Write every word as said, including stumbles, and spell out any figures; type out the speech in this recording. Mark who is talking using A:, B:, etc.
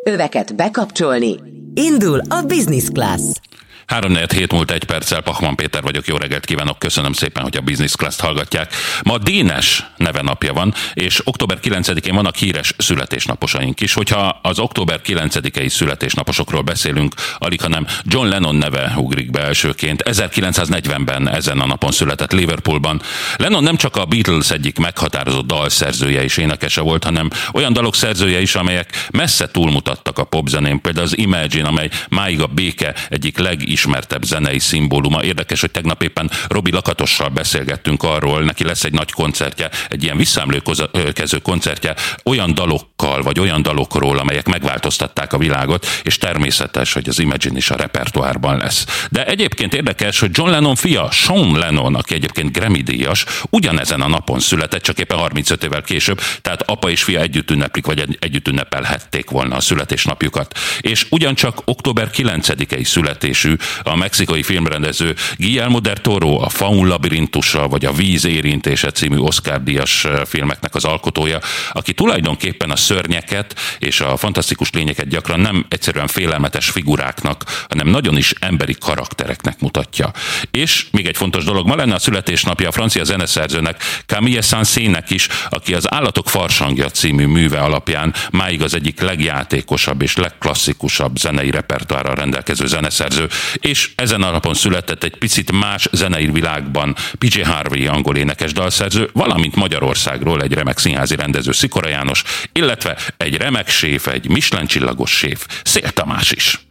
A: Öveket bekapcsolni.
B: Indul a Business Class.
C: három negyven hét múlt egy perccel, Pachman Péter vagyok, jó reggelt kívánok, köszönöm szépen, hogy a Business Class-t hallgatják. Ma Dénes nevenapja van, és október kilencedikén vannak híres születésnaposaink is. Hogyha az október kilencedikei születésnaposokról beszélünk, alig hanem John Lennon neve ugrik be elsőként. ezerkilencszáznegyvenben ezen a napon született Liverpoolban. Lennon nem csak a Beatles egyik meghatározott dalszerzője és énekese volt, hanem olyan dalok szerzője is, amelyek messze túlmutattak a popzenén. Például az Imagine, amely máig a béke egyik leg ismertebb zenei szimbóluma. Érdekes, hogy tegnap éppen Robi Lakatossal beszélgettünk arról, neki lesz egy nagy koncertje, egy ilyen visszaemlékező koncertje olyan dalokkal, vagy olyan dalokról, amelyek megváltoztatták a világot, és természetes, hogy az Imagine is a repertoárban lesz. De egyébként érdekes, hogy John Lennon fia, Sean Lennon, aki egyébként Grammy-díjas, ugyanezen a napon született, csak éppen harmincöt évvel később, tehát apa és fia együtt ünneplik, vagy együtt ünnepelhették volna a születésnapjukat. És ugyancsak október kilencedikei születésű a mexikai filmrendező Guillermo del Toro, a Faun labirintusa vagy a Víz érintése című Oscar-díjas filmeknek az alkotója, aki tulajdonképpen a szörnyeket és a fantasztikus lényeket gyakran nem egyszerűen félelmetes figuráknak, hanem nagyon is emberi karaktereknek mutatja. És még egy fontos dolog, ma lenne a születésnapja a francia zeneszerzőnek, Camille Saint-Saënsnek is, aki az Állatok farsangja című műve alapján máig az egyik legjátékosabb és legklasszikusabb zenei repertoárral rendelkező zeneszerző, és ezen a napon született egy picit más zenei világban pé jé Harvey angol énekes dalszerző, valamint Magyarországról egy remek színházi rendező, Szikora János, illetve egy remek séf, egy Michelin csillagos séf, Szél Tamás is.